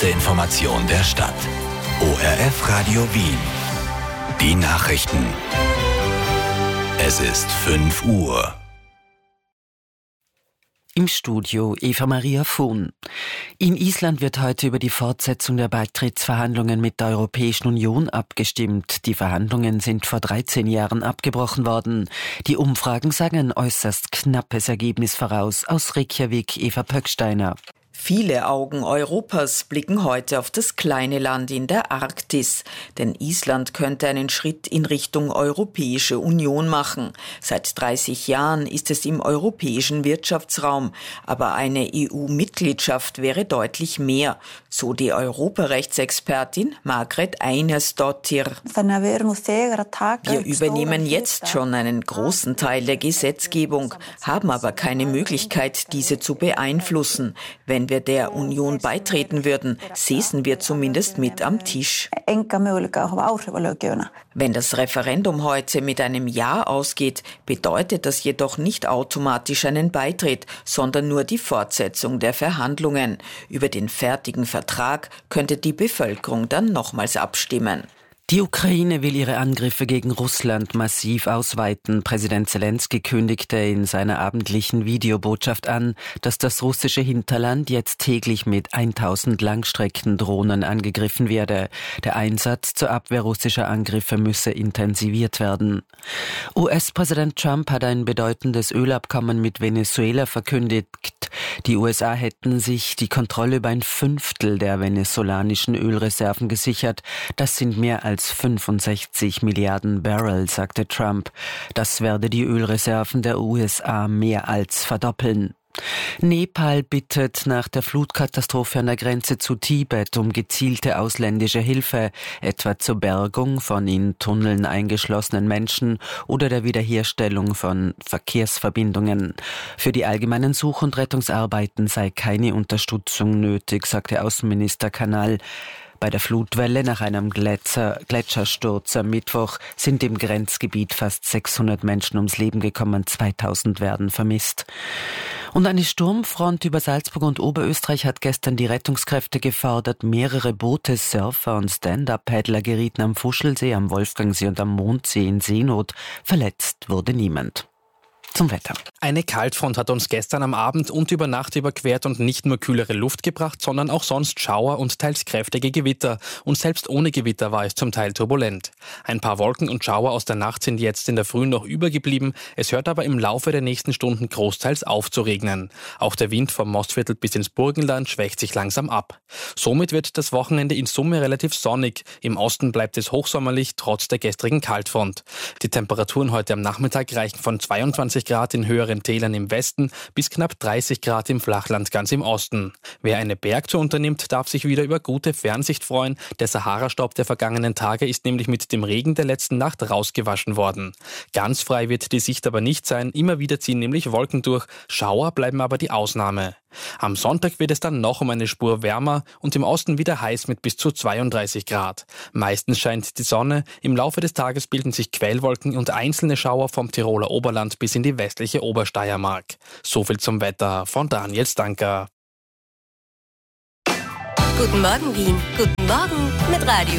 erste Information der Stadt. ORF Radio Wien. Die Nachrichten. Es ist 5 Uhr. Im Studio Eva Maria Vohn. In Island wird heute über die Fortsetzung der Beitrittsverhandlungen mit der Europäischen Union abgestimmt. Die Verhandlungen sind vor 13 Jahren abgebrochen worden. Die Umfragen sagen ein äußerst knappes Ergebnis voraus. Aus Reykjavik, Eva Pöcksteiner. Viele Augen Europas blicken heute auf das kleine Land in der Arktis. Denn Island könnte einen Schritt in Richtung Europäische Union machen. Seit 30 Jahren ist es im europäischen Wirtschaftsraum. Aber eine EU-Mitgliedschaft wäre deutlich mehr. So die Europarechtsexpertin Margrét Einarsdóttir. Wir übernehmen jetzt schon einen großen Teil der Gesetzgebung, haben aber keine Möglichkeit, diese zu beeinflussen. Wenn wir der Union beitreten würden, säßen wir zumindest mit am Tisch. Wenn das Referendum heute mit einem Ja ausgeht, bedeutet das jedoch nicht automatisch einen Beitritt, sondern nur die Fortsetzung der Verhandlungen. Über den fertigen Vertrag könnte die Bevölkerung dann nochmals abstimmen. Die Ukraine will ihre Angriffe gegen Russland massiv ausweiten. Präsident Zelensky kündigte in seiner abendlichen Videobotschaft an, dass das russische Hinterland jetzt täglich mit 1000 Langstreckendrohnen angegriffen werde. Der Einsatz zur Abwehr russischer Angriffe müsse intensiviert werden. US-Präsident Trump hat ein bedeutendes Ölabkommen mit Venezuela verkündigt. Die USA hätten sich die Kontrolle über 1/5 der venezolanischen Ölreserven gesichert. Das sind mehr als 65 Milliarden Barrel, sagte Trump. Das werde die Ölreserven der USA mehr als verdoppeln. Nepal bittet nach der Flutkatastrophe an der Grenze zu Tibet um gezielte ausländische Hilfe, etwa zur Bergung von in Tunneln eingeschlossenen Menschen oder der Wiederherstellung von Verkehrsverbindungen. Für die allgemeinen Such- und Rettungsarbeiten sei keine Unterstützung nötig, sagte Außenminister Kanal. Bei der Flutwelle nach einem Gletschersturz am Mittwoch sind im Grenzgebiet fast 600 Menschen ums Leben gekommen, 2000 werden vermisst. Und eine Sturmfront über Salzburg und Oberösterreich hat gestern die Rettungskräfte gefordert. Mehrere Boote, Surfer und Stand-Up-Paddler gerieten am Fuschelsee, am Wolfgangsee und am Mondsee in Seenot. Verletzt wurde niemand. Zum Wetter. Eine Kaltfront hat uns gestern am Abend und über Nacht überquert und nicht nur kühlere Luft gebracht, sondern auch sonst Schauer und teils kräftige Gewitter. Und selbst ohne Gewitter war es zum Teil turbulent. Ein paar Wolken und Schauer aus der Nacht sind jetzt in der Früh noch übergeblieben. Es hört aber im Laufe der nächsten Stunden großteils auf zu regnen. Auch der Wind vom Mostviertel bis ins Burgenland schwächt sich langsam ab. Somit wird das Wochenende in Summe relativ sonnig. Im Osten bleibt es hochsommerlich, trotz der gestrigen Kaltfront. Die Temperaturen heute am Nachmittag reichen von 22 Grad in höheren Tälern im Westen bis knapp 30 Grad im Flachland ganz im Osten. Wer eine Bergtour unternimmt, darf sich wieder über gute Fernsicht freuen. Der Sahara-Staub der vergangenen Tage ist nämlich mit dem Regen der letzten Nacht rausgewaschen worden. Ganz frei wird die Sicht aber nicht sein. Immer wieder ziehen nämlich Wolken durch. Schauer bleiben aber die Ausnahme. Am Sonntag wird es dann noch um eine Spur wärmer und im Osten wieder heiß mit bis zu 32 Grad. Meistens scheint die Sonne. Im Laufe des Tages bilden sich Quellwolken und einzelne Schauer vom Tiroler Oberland bis in die westliche Obersteiermark. So viel zum Wetter von Daniel Stanker. Guten Morgen Wien, guten Morgen mit Radio